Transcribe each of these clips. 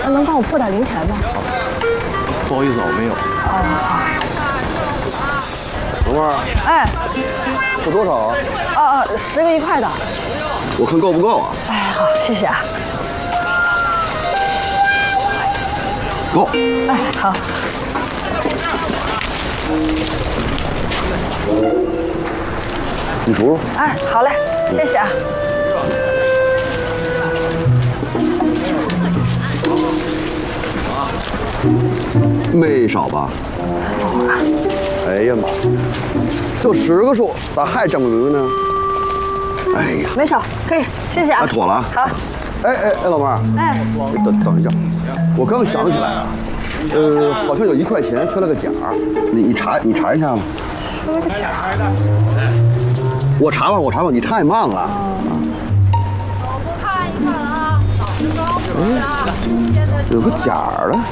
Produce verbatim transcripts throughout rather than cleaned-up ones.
能帮我破点零钱吗？ 不好意思，我没有。 哦，好。 老妹儿， 哎， 这多少啊？ 哦哦，十个一块的。 我看够不够啊？ 哎，好，谢谢啊。 够。 哎，好。 你数数。 哎，好嘞，谢谢啊。 没少吧？哎呀妈，就十个数，咋还这么多呢？哎呀， 没少，可以，谢谢啊。 那妥了。 好。 哎哎哎，老妹儿， 哎， 你等等一下，我刚想起来啊，呃，好像有一块钱缺了个角儿，你你查你查一下吧。 缺了个角儿。 我查吧，我查吧，你太慢了。 走不看一看啊，早知道不了。 有个角儿了。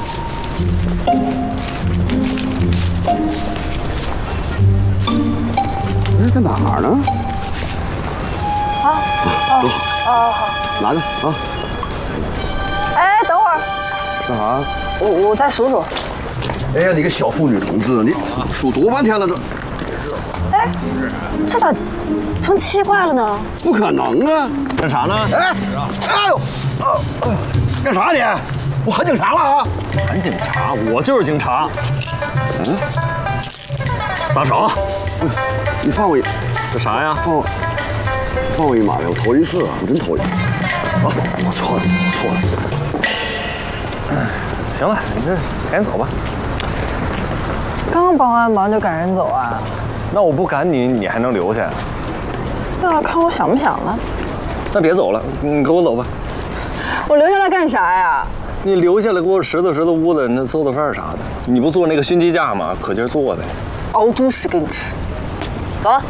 这在哪儿呢？ 啊哦多好。 哦好。 拿着啊。 哎，等会儿。 干啥？ 我我再数数。 哎呀，你个小妇女同志，你数多半天了这。 哎，这咋成七块了呢？ 不可能啊！ 干啥呢？ 哎，哎呦，呃，干啥你？我喊警察了啊！ 喊警察？我就是警察。嗯。撒手！ 你放我一， 这啥呀？ 放我，放我一马呗！我头一次啊，我真头一次。我我错了，我错了。 行了，你这赶紧走吧。 刚帮完忙就赶人走啊？ 那我不赶你，你还能留下？ 那要看我想不想了。 那别走了，你跟我走吧。 我留下来干啥呀？ 你留下来给我拾掇拾掇屋子，那做做饭啥的。你不做那个熏鸡架吗？可劲儿做呗。 熬猪屎给你吃。走了。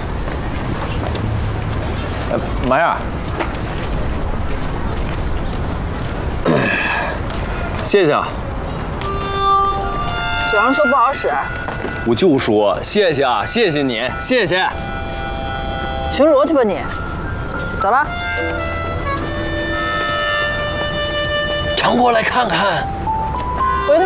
哎，麻呀，谢谢啊。 嘴上说不好使。 我就说谢谢啊，谢谢你，谢谢。 巡逻去吧你。走了。 常过来看看。 回来。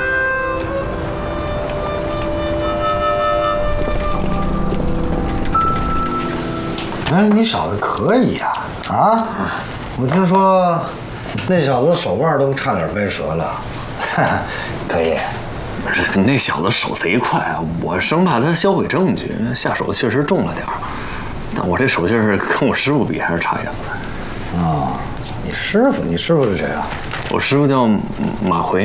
哎，你小子可以呀！啊，啊我听说那小子手腕都差点掰折了，可以。 不是，那小子手贼快啊！我生怕他销毁证据，下手确实重了点儿。但我这手劲儿跟我师傅比还是差远了。 啊，你师傅？你师傅是谁啊？ 我师傅叫马回。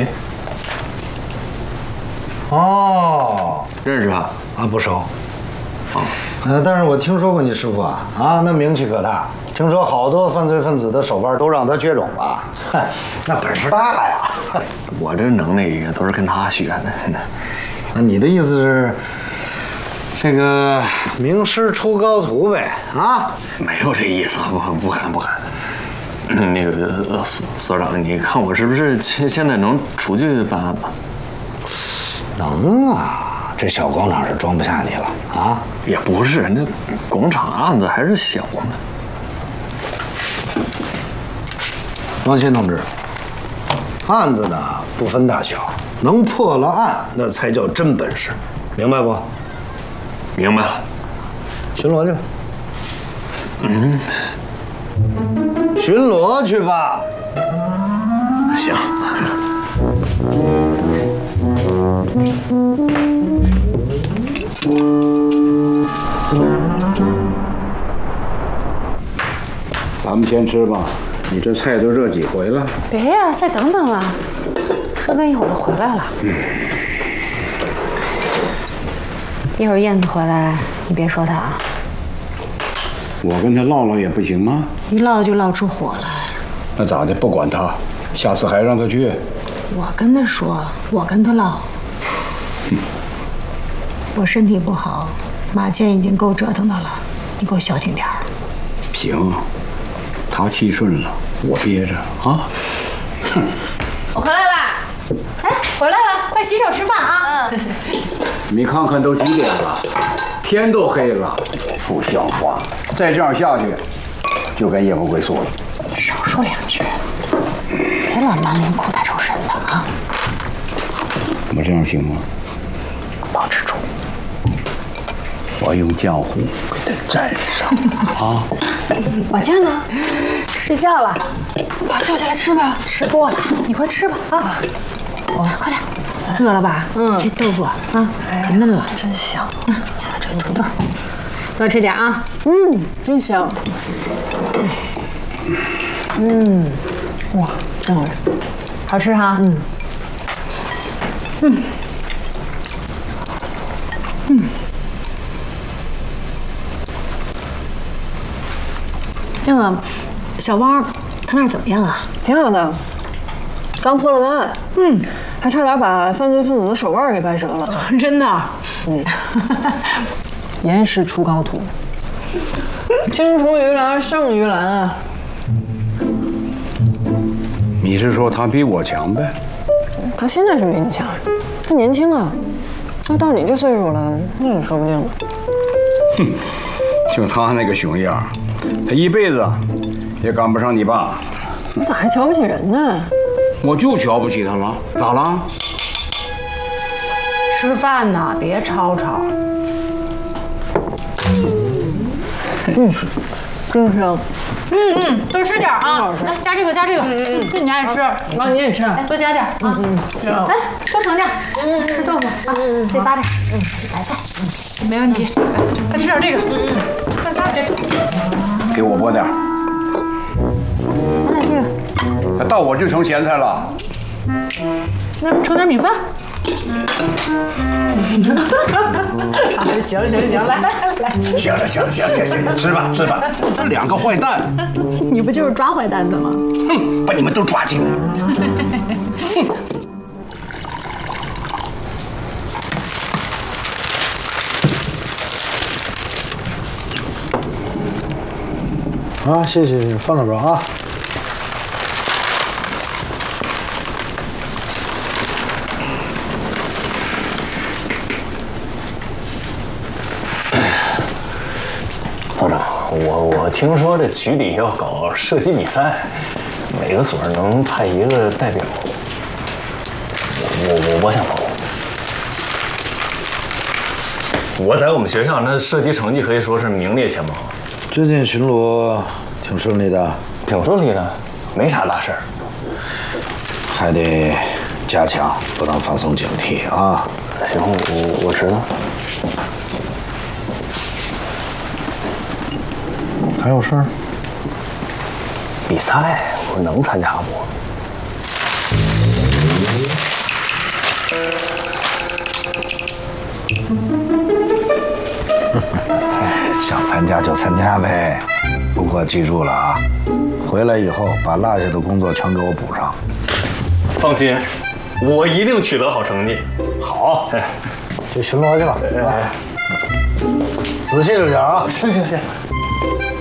哦， 认识啊？ 啊，不熟。 啊， 呃，但是我听说过你师傅啊，啊，那名气可大。听说好多犯罪分子的手腕都让他绝种了，哼，那本事大呀。 我这能耐也都是跟他学的。 那你的意思是，这个名师出高徒呗？啊？ 没有这意思，不不敢不敢。那个所所长，你看我是不是现现在能出去办案子？ 能啊，这小广场是装不下你了啊！ 也不是，那广场案子还是小嘛。 王鑫同志，案子呢不分大小，能破了案那才叫真本事，明白不？ 明白了。 巡逻去吧。 嗯。 巡逻去吧。 行。 咱们先吃吧，你这菜都热几回了？ 别呀，再等等啊，说不定一会儿就回来了。 嗯。 一会儿燕子回来，你别说他啊。 我跟他唠唠也不行吗？ 一唠就唠出火来。 那咋的？不管他，下次还让他去。 我跟他说，我跟他唠。 嗯、 我身体不好，马健已经够折腾的了，你给我消停点儿。 行，他气顺了，我憋着啊。哼。 我回来了。哎，回来了，快洗手吃饭啊。嗯。 你看看都几点了，天都黑了，不像话！再这样下去，就该夜不归宿了。 少说两句，别万满脸苦大仇深的啊！ 我这样行吗？ 保持住。 我用浆糊给它蘸上啊！ 我家呢？睡觉了，把叫起来吃吧。吃过了，你快吃吧啊！我快点，饿了吧？嗯，这豆腐啊，可嫩了，真香。嗯，这个土豆，多吃点啊。嗯，真香。嗯，哇，真好吃，好吃哈。嗯，嗯，嗯。那个小汪，他那儿怎么样啊？ 挺好的，刚破了个案，嗯，还差点把犯罪分子的手腕给掰折了。 真的？ 嗯，严师出高徒，青出于蓝胜于蓝啊！ 你是说他比我强呗？ 他现在是比你强，他年轻啊，要到你这岁数了，那也说不定了。 哼，就他那个熊样，他一辈子也赶不上你爸。 你咋还瞧不起人呢？ 我就瞧不起他了，咋了？ 吃饭呢，别吵吵。 嗯，真香。 嗯嗯，多吃点啊！来加这个，加这个。嗯嗯，这你爱吃， 妈你也吃， 来多加点啊。嗯嗯，来多盛点。嗯，吃豆腐啊，自己扒点。嗯，白菜。嗯，没问题。再吃点这个。嗯嗯，再加点这个。 给我拨点。 来这个。 那到我就成咸菜了。 那盛点米饭。行行行，来来来， 行了行了行了行了行了，吃吧吃吧，这两个坏蛋， 你不就是抓坏蛋的吗？ 哼，把你们都抓进来。 啊，谢谢谢谢，放那边啊。 组长，我我听说这局里要搞射击比赛，每个所能派一个代表，我我我想报。我在我们学校那射击成绩可以说是名列前茅。 最近巡逻挺顺利的， 挺顺利的，没啥大事儿。 还得加强，不能放松警惕啊。 行，我我知道。 还有事儿？ 比赛我能参加不？ 想参加就参加呗，不过记住了啊，回来以后把落下的工作全给我补上。 放心，我一定取得好成绩。 好，去巡逻去吧，啊，仔细着点啊。 行行行。